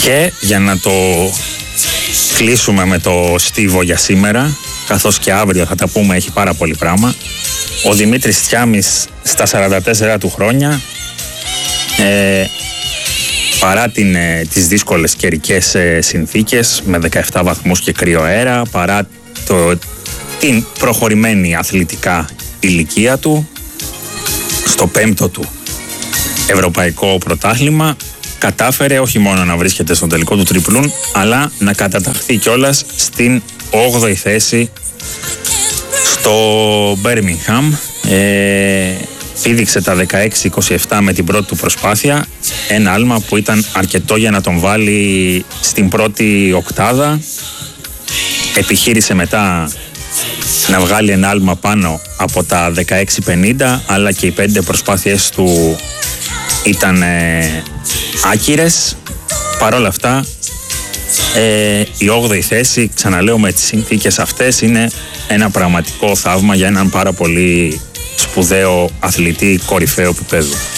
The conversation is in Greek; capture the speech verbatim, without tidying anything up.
Και για να το κλείσουμε με το στίβο για σήμερα, καθώς και αύριο θα τα πούμε, έχει πάρα πολύ πράγμα. Ο Δημήτρης Τσιάμης στα σαράντα τέσσερα του χρόνια, ε, παρά την, ε, τις δύσκολες καιρικές ε, συνθήκες με δεκαεπτά βαθμούς και κρύο αέρα, παρά το, την προχωρημένη αθλητικά ηλικία του, στο πέμπτο του ευρωπαϊκό πρωτάθλημα, κατάφερε όχι μόνο να βρίσκεται στον τελικό του τριπλούν, αλλά να καταταχθεί κιόλας στην όγδοη θέση στο Μπέρμιγχαμ. Ε, πήδηξε τα δεκαέξι είκοσι επτά με την πρώτη του προσπάθεια, ένα άλμα που ήταν αρκετό για να τον βάλει στην πρώτη οκτάδα. Επιχείρησε μετά να βγάλει ένα άλμα πάνω από τα δεκαέξι πενήντα, αλλά και οι πέντε προσπάθειες του ήταν ε, άκυρες. Παρ' όλα αυτά, ε, η όγδοη θέση, ξαναλέω, με τις συνθήκες αυτές είναι ένα πραγματικό θαύμα για έναν πάρα πολύ σπουδαίο αθλητή κορυφαίου επίπεδου.